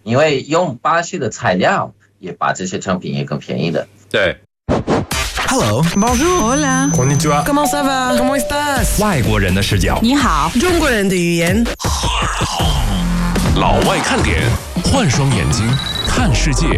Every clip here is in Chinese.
因为用巴西的材料也把这些成品也更便宜的。 对。 Hello, Bonjour, Hola, Konnichiwa. Comment ça va? Comment estás? 外国人的视角， 你好，中国人的语言。 老外看点，换双眼睛看世界。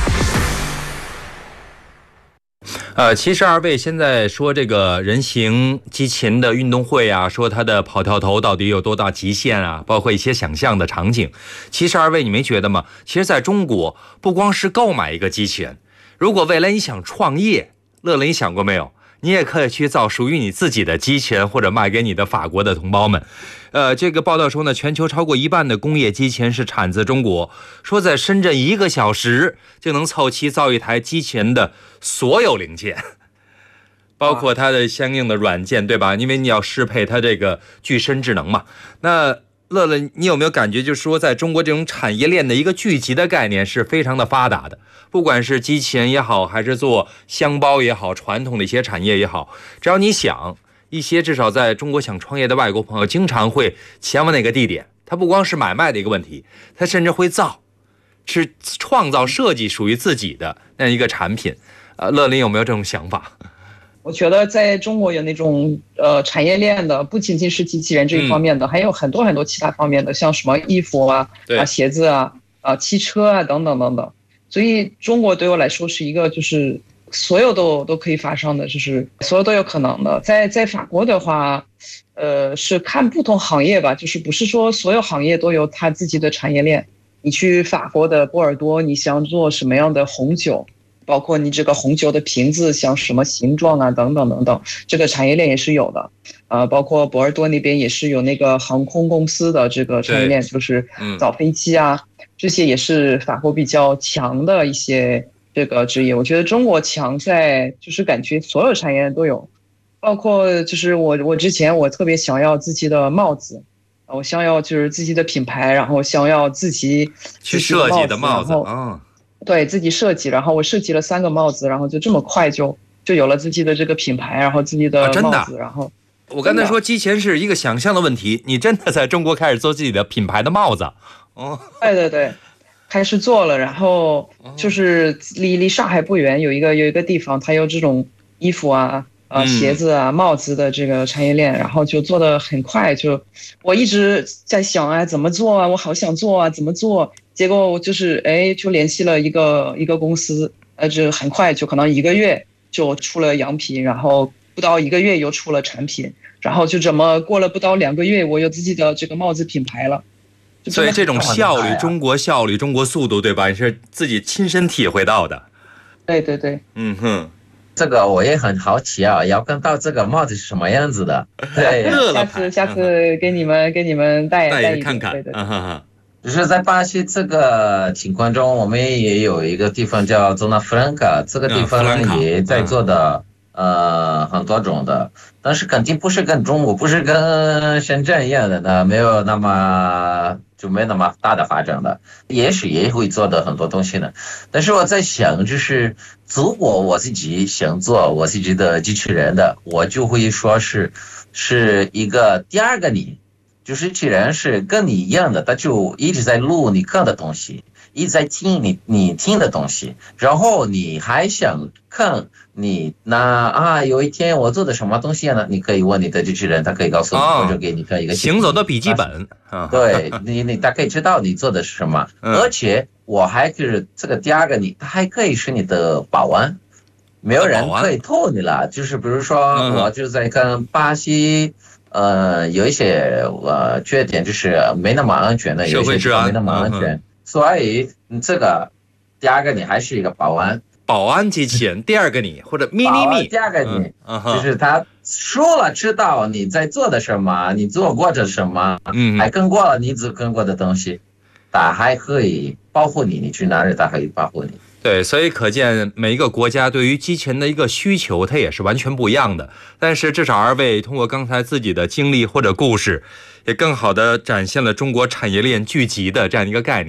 其实二位现在说这个人形机器人的运动会啊，说它的跑跳投到底有多大极限啊，包括一些想象的场景。其实二位你没觉得吗？其实在中国不光是购买一个机器人，如果未来你想创业，乐乐你想过没有？你也可以去造属于你自己的机器人，或者卖给你的法国的同胞们。这个报道说呢，全球超过1半的工业机器人是产自中国。说在深圳1个小时就能凑齐造一台机器人的所有零件，包括它的相应的软件，对吧？因为你要适配它这个具身智能嘛。那乐乐，你有没有感觉，就是说在中国这种产业链的一个聚集的概念是非常的发达的？不管是机器人也好，还是做箱包也好，传统的一些产业也好，只要你想，一些至少在中国想创业的外国朋友经常会前往那个地点。它不光是买卖的一个问题，它甚至会是创造设计属于自己的那样一个产品。乐林有没有这种想法？ 我觉得在中国有那种产业链的，不仅仅是机器人这一方面的，还有很多很多其他方面的，像什么衣服啊、鞋子啊、汽车啊等等等等。所以中国对我来说是一个就是所有都可以发生的，就是所有都有可能的。在法国的话，是看不同行业吧，就是不是说所有行业都有它自己的产业链。你去法国的波尔多，你想做什么样的红酒？包括你这个红酒的瓶子像什么形状啊，等等等等，这个产业链也是有的。包括波尔多那边也是有那个航空公司的这个产业链，就是造飞机啊，这些也是法国比较强的一些这个职业。我觉得中国强在就是感觉所有产业链都有，包括就是我之前我特别想要自己的帽子，我想要就是自己的品牌，然后想要自己去设计的帽子啊。 对，自己设计，然后我设计了3个帽子，然后就这么快就有了自己的这个品牌，然后自己的帽子，然后我刚才说机器人是一个想象的问题，你真的在中国开始做自己的品牌的帽子？ 对，开始做了，然后就是离上海不远有一个地方，它有这种衣服啊、鞋子啊、帽子的这个产业链，然后就做得很快，就我一直在想怎么做啊，我好想做啊，怎么做？结果我就是就联系了一个公司，就很快就可能1个月就出了样品，然后不到1个月又出了产品，然后就这么过了不到2个月，我有自己的这个帽子品牌了。 所以这种效率，中国效率，中国速度，对吧？你是自己亲身体会到的。 对， 这个我也很好奇啊，要看到这个帽子是什么样子的。对， 下次给你们带看看。 对。 就是在巴西这个情况中，我们也有一个地方叫 Zona Franca， 这个地方也在做的很多种的，但是肯定不是跟中国，不是跟深圳一样的呢，没那么大的发展的，也许也会做的很多东西呢。但是我在想，就是如果我自己想做我自己的机器人的，我就会说是一个第二个你。就是既然是跟你一样的，他就一直在录你看的东西，一直在听你听的东西，然后你还想看你有一天我做的什么东西呢？你可以问你的机器人，他可以告诉你，或者给你看一个行走的笔记本。 对，你大概知道你做的是什么，而且我还是这个第二个你，他还可以是你的保安，没有人可以偷你了。就是比如说，我就在跟巴西。有一些缺点，就是没那么安全的， 社会治安没那么安全，所以这个第二个你还是一个保安机器人，第二个你或者咪咪咪， 第二个你就是他说了知道你在做的什么，你做过的什么，还跟过了你只跟过的东西，他还可以保护你，你去哪里他可以保护你。 对，所以可见每一个国家对于机器人的一个需求，它也是完全不一样的。但是至少二位通过刚才自己的经历或者故事，也更好的展现了中国产业链聚集的这样一个概念。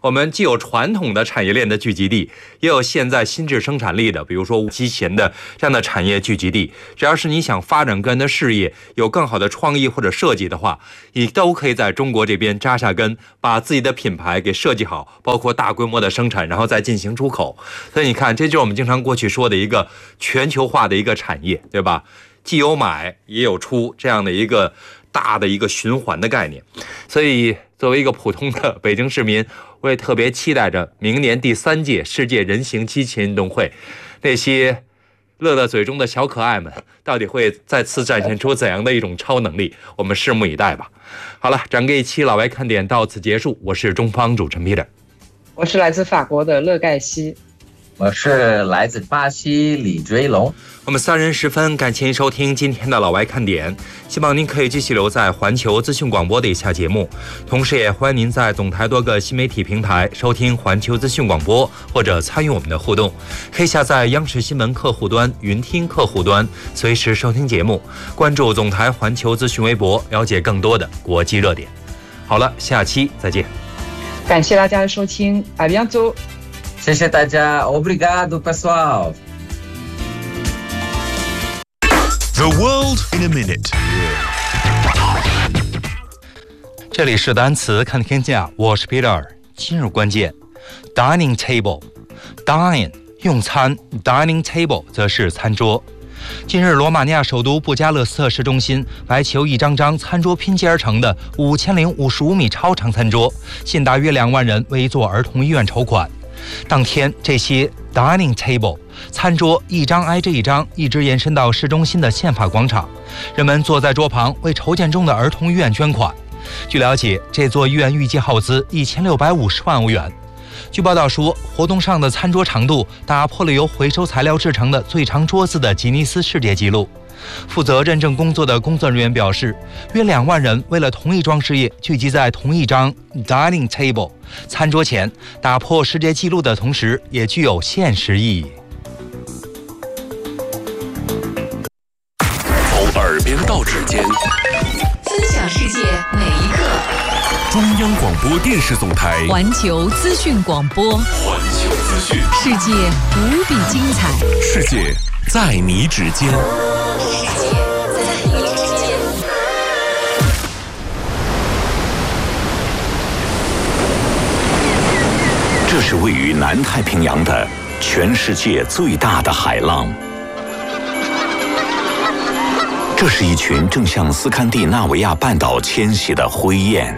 我们既有传统的产业链的聚集地，也有现在新质生产力的，比如说机前的这样的产业聚集地。只要是你想发展个人的事业，有更好的创意或者设计的话，你都可以在中国这边扎下根，把自己的品牌给设计好，包括大规模的生产，然后再进行出口。所以你看，这就是我们经常过去说的一个全球化的一个产业，对吧？既有买也有出，这样的一个大的一个循环的概念。所以作为一个普通的北京市民，我也特别期待着明年第3届世界人形机器人运动会，那些乐乐嘴中的小可爱们到底会再次展现出怎样的一种超能力，我们拭目以待吧。好了，整个一期老外看点到此结束，我是中方主持人 Peter， 我是来自法国的乐盖西， 我是来自巴西李追龙。 我们3人十分感谢您收听今天的老外看点，希望您可以继续留在环球资讯广播的以下节目，同时也欢迎您在总台多个新媒体平台收听环球资讯广播，或者参与我们的互动，可以下载央视新闻客户端、云听客户端，随时收听节目，关注总台环球资讯微博，了解更多的国际热点。好了，下期再见。 感谢大家的收听，à bientôt。 谢谢大家 ，Obrigado pessoal。The world in a minute。 这里是单词看天下，我是 Peter。今日关键 ，dining table，dine 用餐 ，dining table 则是餐桌。近日，罗马尼亚首都布加勒斯特市中心白求一张张餐桌拼接而成的5055米超长餐桌，吸引大约2万人为一座儿童医院筹款。当天，这些 dining table 餐桌一张挨着一张，一直延伸到市中心的宪法广场，人们坐在桌旁为筹建中的儿童医院捐款。据了解，这座医院预计耗资1650万欧元。据报道说，活动上的餐桌长度打破了由回收材料制成的最长桌子的吉尼斯世界纪录。负责认证工作的工作人员表示，约2万人为了同一桩事业聚集在同一张 dining table 餐桌前，打破世界纪录的同时，也具有现实意义。 从耳边到指尖， 分享世界每一刻。 中央广播电视总台环球资讯广播， 环球资讯， 世界无比精彩， 世界在你指尖。 世界在你指尖。 这是位于南太平洋的全世界最大的海浪。这是一群正向斯堪的纳维亚半岛迁徙的灰雁。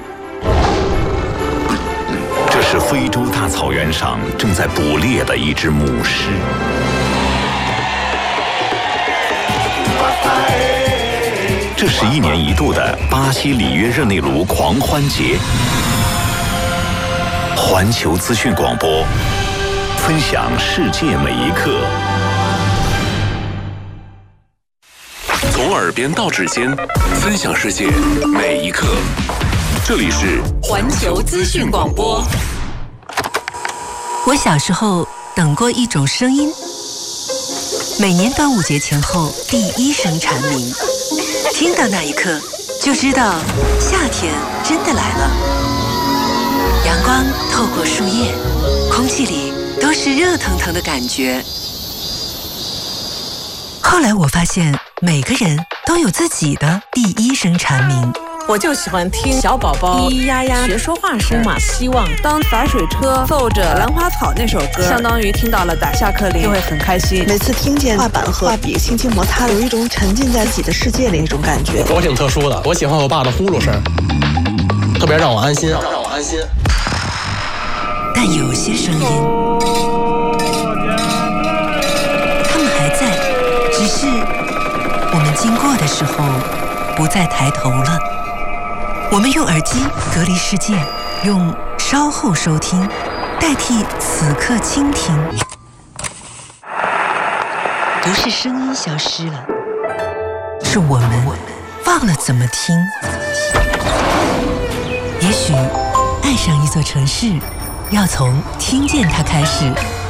这是非洲大草原上正在捕猎的一只母狮。这是1年1度的巴西里约热内卢狂欢节。环球资讯广播，分享世界每一刻。 从耳边到指尖，分享世界每一刻。这里是环球资讯广播。 我小时候等过一种声音，每年端午节前后第一声蝉鸣，听到那一刻就知道夏天真的来了。阳光透过树叶，空气里都是热腾腾的感觉。后来我发现，每个人都有自己的第一声蝉鸣。 我就喜欢听小宝宝咿咿呀呀学说话声嘛，希望当洒水车奏着兰花草那首歌，相当于听到了打下课铃，就会很开心。 每次听见画板和画笔轻轻摩擦，有一种沉浸在自己的世界里那种感觉。 我挺特殊的，我喜欢我爸的呼噜声，特别让我安心， 但有些声音，他们还在，只是我们经过的时候不再抬头了。我们用耳机隔离世界，用稍后收听代替此刻倾听。不是声音消失了，是我们忘了怎么听。也许爱上一座城市，要从听见它开始。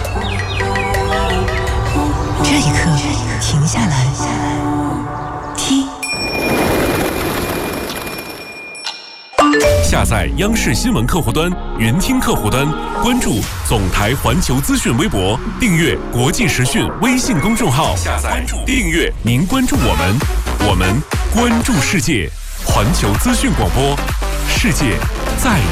这一刻，停下来，听。 下载央视新闻客户端、云听客户端，关注总台环球资讯微博，订阅国际时讯微信公众号，下载订阅。您关注我们，我们关注世界。环球资讯广播，世界在